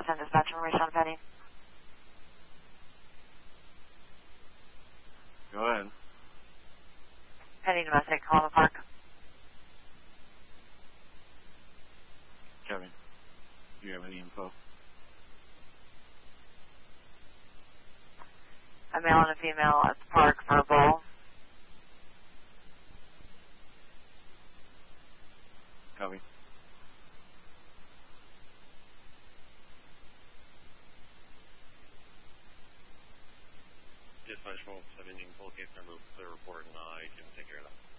send dispatch information on Penny. Go ahead. Penny domestic, call the park. Kevin, do you have any info? A male and a female at the park for a bowl. Copy. Dispatch 17, full case number, clear report, and I can take care of that.